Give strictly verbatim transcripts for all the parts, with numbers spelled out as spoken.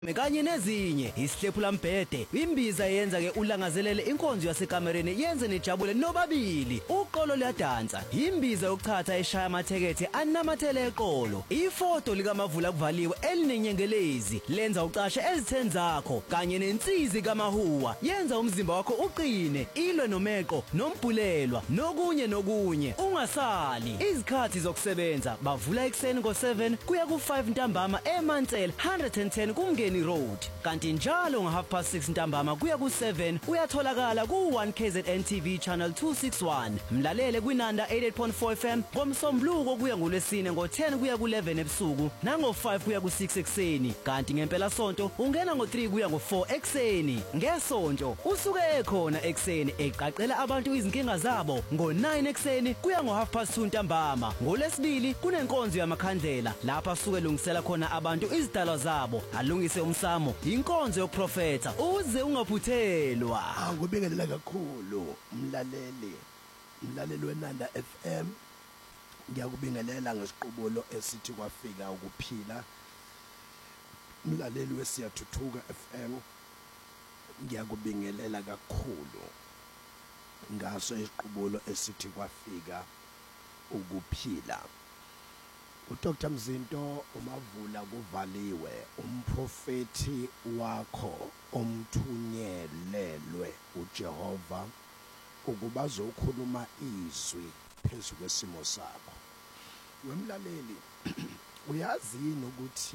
Mekanye nezinye isihlephula mbhede imbiza yenza ke ulangazelele inkonzo yasekamereni yenze nejabule nobabili uqolo liyadansa imbiza yokuthatha eshaya amathekethe anamathele eqolo ifoto likamavula kuvaliwe elinenyengelezi lenza ucashe ezitheni zakho kanye nensizi kamahuwa yenza umzimba wakho uqine ilwe nomeqo nombhulelwa nokunye nokunye ungasali izikhathi zokusebenza bavula ekseni ngo seven kuya ku five ntambama eMansel one ten kumngeni Road kanti njalo nga half past six ntambama kuya ku seven uyatholakala ku one K Z N T V channel two sixty-one mlalele kwinanda eighty-eight point four F M ngomsombuluko kuya ngolwesine ngo ten kuya ku eleven ebusuku nango five kuya ku six ekseni kanti ngempela sonto ungena ngo three kuya ngo four ekseni ngesonto usuke ekhona ekseni eqaqela abantu izinkinga zabo ngo nine ekseni kuya ngo half past two ntambama ngolesibili kunenkonzo yamakhandlela lapha suke lungisela khona abantu izidalwa zabo alungise umsamo inkonzo yokuprofeta uze ungaphuthelwa angubingelela kakhulu umlaleli umlaleli wenanda F M ngiyakubingelela ngesiqubulo esithi kwafika ukuphila umlaleli wesiyathuthuka F M ngiyakubingelela kakhulu ngaso isiqubulo esithi kwafika ukuphila uDr Mzinto umavula kuvaliwe umprofeti wakho omthunyelelwe uJehova ukuba zokhuluma izwi phezulu kwesimo sakho wemlaleli uyazi ukuthi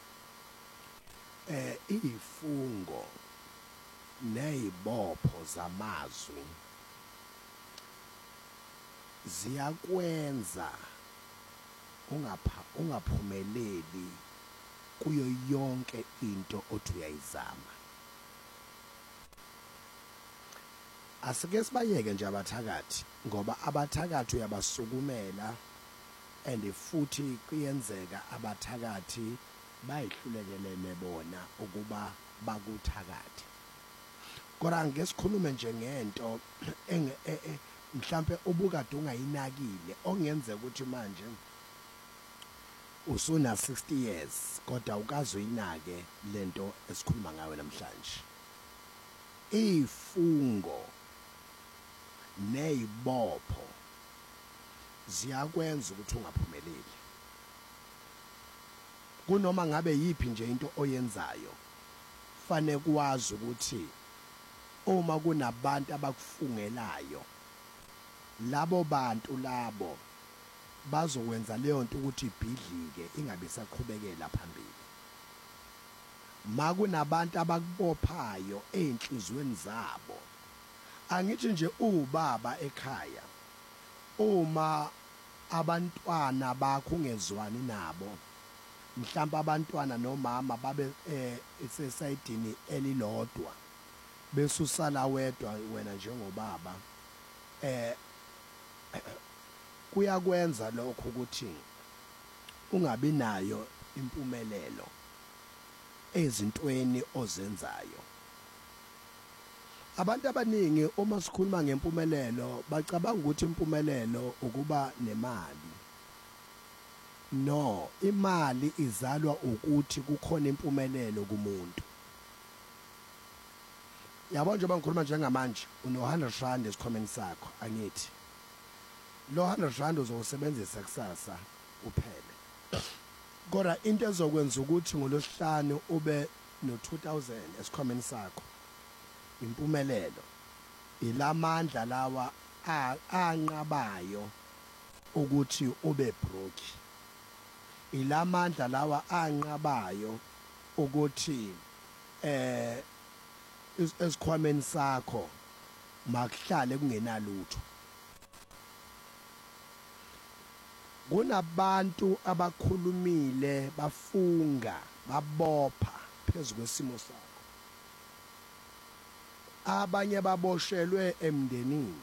eh izifungo nezibopho zamazwi ziyakwenza ungapha ungaphumeleli kuyo yonke into othi uyayizama asike sibayeke nje abathakathi ngoba abathakathi uyabasukumela and futhi kuyenzeka abathakathi bayihlulekelele bona ukuba bakuthakathi kodwa ngesikhulume nje ngento mhlambe ubukade ungayinakile ongenze ukuthi manje usuna sixty years kodwa ukazuyinake lento esikhuluma ngayo namhlanje ifungo nezibopho ziyakwenza ukuthi ungaphumeleli kunoma ngabe yipi nje into oyenzayo fanele kwazi ukuthi uma kunabantu abakufungelayo labo bantu labo bazokwenza leyo nto ukuthi ibhidlike ingabe saqhubekela phambili makunabantu abakubophayo einhlizweni zabo angithi nje ubaba ekhaya uma abantwana bakho ungezwani nabo mhlawumbe abantwana nomama babe esesayidini elilodwa bese usala wedwa wena njengobaba eh kuyakwenza lokho ukuthi ungabi nayo impumelelo ezintweni ozenzayo abantu abaningi uma sikhuluma ngempumelelo bacabanga ukuthi impumelelo ukuba nemali no imali izalwa ukuthi kukhona impumelelo kumuntu yabo nje bangikhuluma njengamanje uno one hundred rand esikhomeni sakho angithi lo one hundred rand uzosebenzisa kusasa uphele kodwa into ezokwenza ukuthi ngolosihlanu ube no two thousand esikhomeni sakho impumelelo ilamandla lawa anqabayo ukuthi ube broke ilamandla lawa anqabayo ukuthi eh esikhomeni sakho makuhlale kungenalutho kunabantu abakhulumile bafunga babopha phezulu kwesimo sakho abanye baboshelwe emndenini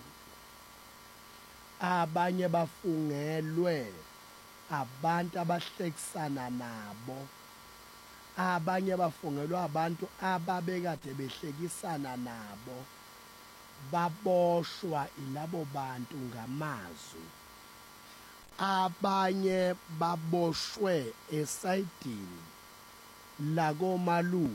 abanye bafungelwe abantu abahlekisana nabo abanye bafungelwa abantu ababekade behlekisana nabo baboshwa ilabo bantu ngamazwi abanye baboshwe esayidini lakomalu